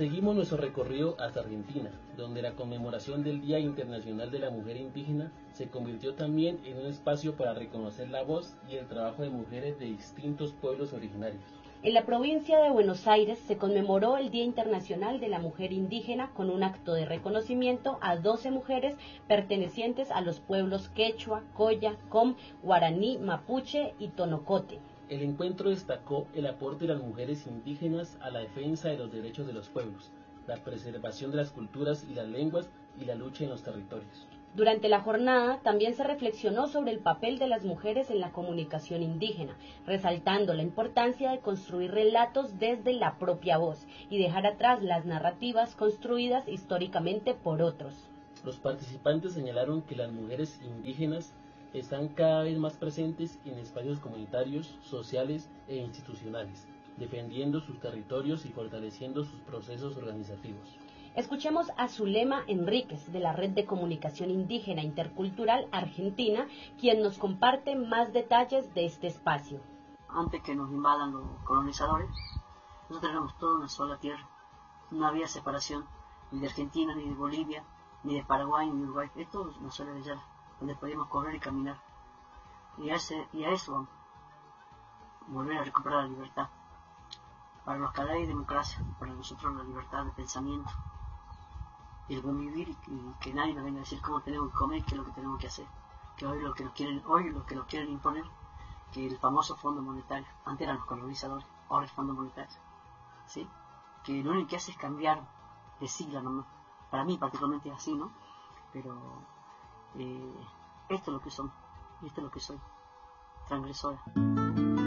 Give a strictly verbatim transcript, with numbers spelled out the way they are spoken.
Seguimos nuestro recorrido hasta Argentina, donde la conmemoración del Día Internacional de la Mujer Indígena se convirtió también en un espacio para reconocer la voz y el trabajo de mujeres de distintos pueblos originarios. En la provincia de Buenos Aires se conmemoró el Día Internacional de la Mujer Indígena con un acto de reconocimiento a doce mujeres pertenecientes a los pueblos quechua, coya, com, guaraní, mapuche y tonocote. El encuentro destacó el aporte de las mujeres indígenas a la defensa de los derechos de los pueblos, la preservación de las culturas y las lenguas y la lucha en los territorios. Durante la jornada también se reflexionó sobre el papel de las mujeres en la comunicación indígena, resaltando la importancia de construir relatos desde la propia voz y dejar atrás las narrativas construidas históricamente por otros. Los participantes señalaron que las mujeres indígenas están cada vez más presentes en espacios comunitarios, sociales e institucionales, defendiendo sus territorios y fortaleciendo sus procesos organizativos. Escuchemos a Zulema Enríquez, de la Red de Comunicación Indígena Intercultural Argentina, quien nos comparte más detalles de este espacio. Antes que nos invadan los colonizadores, nosotros éramos toda una sola tierra. No había separación ni de Argentina, ni de Bolivia, ni de Paraguay, ni de Uruguay. Esto es una sola bellada, donde podíamos correr y caminar. Y a, ese, y a eso vamos. Volver a recuperar la libertad. Para los que hay democracia, para nosotros la libertad de pensamiento. Y el convivir y, y que nadie nos venga a decir cómo tenemos que comer, qué es lo que tenemos que hacer. Que hoy lo que nos quieren, hoy lo que nos quieren imponer, que el famoso Fondo Monetario, antes eran los colonizadores, ahora es Fondo Monetario. ¿Sí? Que lo único que hace es cambiar de sigla nomás. Para mí particularmente es así, ¿no? Pero eh, esto es lo que somos, y esto es lo que soy, transgresora.